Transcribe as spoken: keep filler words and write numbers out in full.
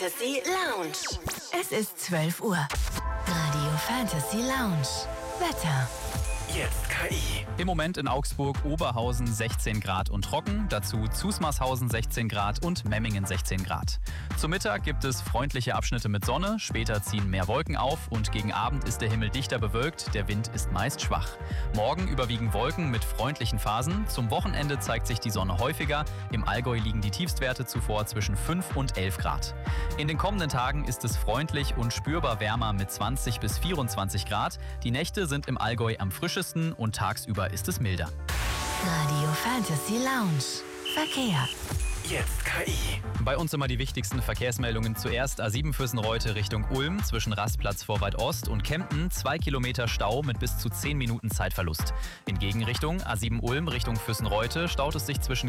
Fantasy Lounge. Es ist zwölf Uhr. Radio Fantasy Lounge. Wetter. Jetzt K I. Im Moment in Augsburg, Oberhausen sechzehn Grad und trocken, dazu Zusmarshausen sechzehn Grad und Memmingen sechzehn Grad. Zum Mittag gibt es freundliche Abschnitte mit Sonne, später ziehen mehr Wolken auf und gegen Abend ist der Himmel dichter bewölkt, der Wind ist meist schwach. Morgen überwiegen Wolken mit freundlichen Phasen, zum Wochenende zeigt sich die Sonne häufiger, im Allgäu liegen die Tiefstwerte zuvor zwischen fünf und elf Grad. In den kommenden Tagen ist es freundlich und spürbar wärmer mit zwanzig bis vierundzwanzig Grad, die Nächte sind im Allgäu am frischesten und tagsüber ist es milder. Radio Fantasy Lounge. Verkehr. Jetzt K I. Bei uns immer die wichtigsten Verkehrsmeldungen. Zuerst A sieben Füssenreute Richtung Ulm zwischen Rastplatz Vorweit Ost und Kempten. Zwei Kilometer Stau mit bis zu zehn Minuten Zeitverlust. In Gegenrichtung A sieben Ulm Richtung Füssenreute staut es sich zwischen